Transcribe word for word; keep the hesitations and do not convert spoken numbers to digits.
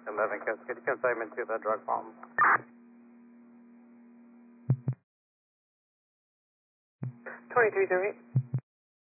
eleven, Cascade consignment to the drug bomb. twenty-three thirty.